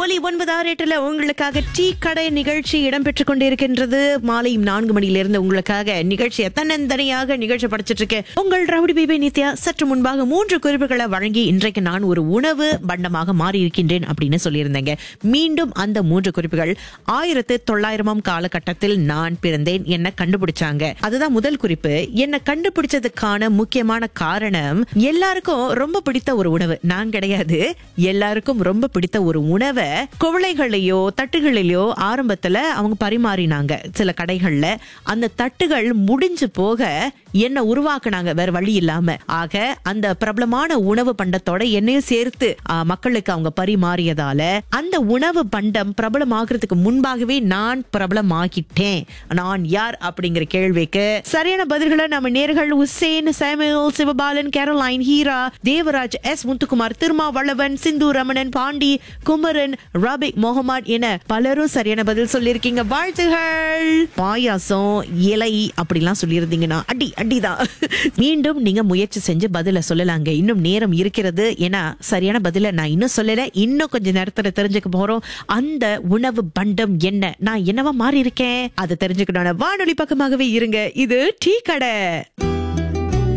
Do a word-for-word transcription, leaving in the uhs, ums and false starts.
ஒலி ஒன்பது ஆறு எட்டுல உங்களுக்காக டீ கடை நிகழ்ச்சி இடம்பெற்றுக் கொண்டிருக்கின்றது. மாலை நான்கு மணியிலிருந்து உங்களுக்காக நிகழ்ச்சியை தன்னந்தனியாக நிகழ்ச்சி படிச்சிட்டு இருக்கேன். உங்கள் ரவுடி பேபி நித்யா. சற்று முன்பாக மூன்று குறிப்புகளை வழங்கி இன்றைக்கு நான் ஒரு உணவு பண்டமாக மாறி இருக்கின்றேன் அப்படின்னு சொல்லியிருந்தேங்க. மீண்டும் அந்த மூன்று குறிப்புகள். ஆயிரத்து தொள்ளாயிரமாம் காலகட்டத்தில் நான் பிறந்தேன், என்ன கண்டுபிடிச்சாங்க. அதுதான் முதல் குறிப்பு. என்ன கண்டுபிடிச்சதுக்கான முக்கியமான காரணம், எல்லாருக்கும் ரொம்ப பிடித்த ஒரு உணவு. நான் கிடையாது, எல்லாருக்கும் ரொம்ப பிடித்த ஒரு உணவை குவளைகளையோ தட்டுகளிலோ ஆரம்பத்துல அவங்க பரிமாறினாங்க. சில கடைகள்ல அந்த தட்டுகள் முடிஞ்சு போக என்ன உருவாக்குனாங்க வேற வழி இல்லாம. ஆக அந்த பிரபலமான உணவு பண்டத்தோட என்னையும் சேர்த்து மக்களுக்கு அவங்க பரிமாறியதால அந்த உணவு பண்டம் பிரபலமாகிறதுக்கு முன்பாகவே நான் பிரபலமாக்கிட்டேன். நான் யார் அப்படிங்கிற கேள்விக்கு சரியான பதில்களை நம்ம நேர்கள் Hussain, Samuel, Sivabalan, Caroline, Heera, Devaraj, S Muthukumar, Thirumavalavan, சிந்து ரமணன், பாண்டி, குமரன், ரபிக், முகமது என பலரும் சரியான பதில் சொல்லியிருக்கீங்க. வாழ்த்துகள். பாயாசம், இலை அப்படிலாம் சொல்லியிருந்தீங்கன்னா அடி அடிதான். மீண்டும் நீங்க முயற்சி செஞ்சு பதில சொல்லலாங்க. இன்னும் நேரம் இருக்கிறது. ஏன்னா சரியான பதில நான் இன்னும் சொல்லல. இன்னும் கொஞ்ச நேரத்துல தெரிஞ்சுக்க போறோம் அந்த உணவு பண்டம் என்ன, நான் என்னவா மாறி இருக்கேன் அதை தெரிஞ்சுக்கணும். வானொலி பக்கமாகவே இருங்க. இது டீ கடை.